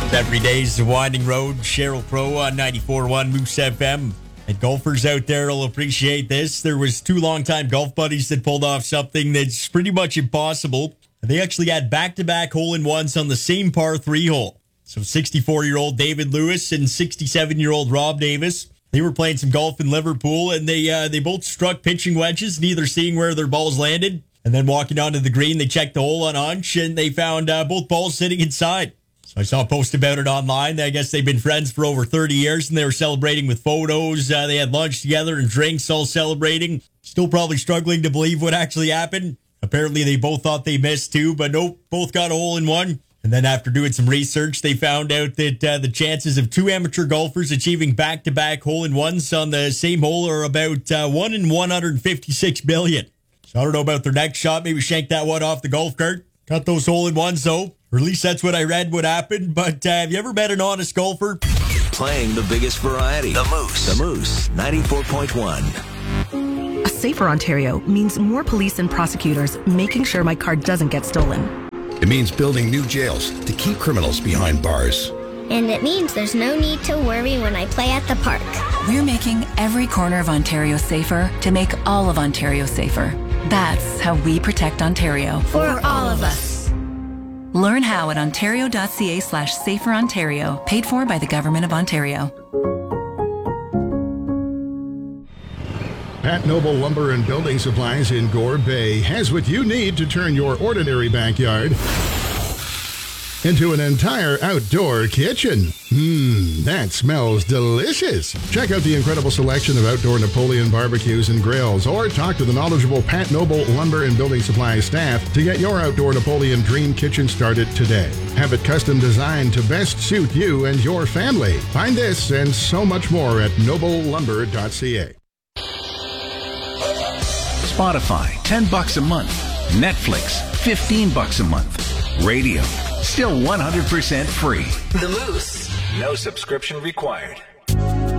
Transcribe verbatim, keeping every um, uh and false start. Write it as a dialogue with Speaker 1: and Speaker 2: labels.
Speaker 1: Every day's the Winding Road. Cheryl Crow on ninety-four point one Moose F M. And golfers out there will appreciate this. There was two longtime golf buddies that pulled off something that's pretty much impossible. They actually had back-to-back hole-in-ones on the same par three hole. So sixty-four-year-old David Lewis and sixty-seven-year-old Rob Davis, they were playing some golf in Liverpool, and they uh, they both struck pitching wedges, neither seeing where their balls landed. And then walking onto the green, they checked the hole on hunch, and they found uh, both balls sitting inside. So I saw a post about it online. I guess they've been friends for over thirty years, and they were celebrating with photos. Uh, they had lunch together and drinks, all celebrating. Still probably struggling to believe what actually happened. Apparently, they both thought they missed too, but nope, both got a hole in one. And then after doing some research, they found out that uh, the chances of two amateur golfers achieving back-to-back hole-in-ones on the same hole are about uh, one in one hundred fifty-six billion. So I don't know about their next shot. Maybe shank that one off the golf cart. Got those hole-in-ones, though. Or at least that's what I read would happen. But uh, have you ever met an honest golfer?
Speaker 2: Playing the biggest variety. The Moose. The Moose, ninety-four point one.
Speaker 3: A safer Ontario means more police and prosecutors making sure my car doesn't get stolen.
Speaker 4: It means building new jails to keep criminals behind bars.
Speaker 5: And it means there's no need to worry when I play at the park.
Speaker 6: We're making every corner of Ontario safer to make all of Ontario safer. That's how we protect Ontario.
Speaker 5: For all of us.
Speaker 6: Learn how at ontario.ca slash safer Ontario, paid for by the Government of Ontario.
Speaker 7: Pat Noble Lumber and Building Supplies in Gore Bay has what you need to turn your ordinary backyard into an entire outdoor kitchen. Mmm, that smells delicious. Check out the incredible selection of outdoor Napoleon barbecues and grills, or talk to the knowledgeable Pat Noble Lumber and Building Supplies staff to get your outdoor Napoleon dream kitchen started today. Have it custom designed to best suit you and your family. Find this and so much more at noble lumber dot c a.
Speaker 8: Spotify, ten bucks a month. Netflix, fifteen bucks a month. Radio, still one hundred percent free.
Speaker 2: The Moose. No subscription required.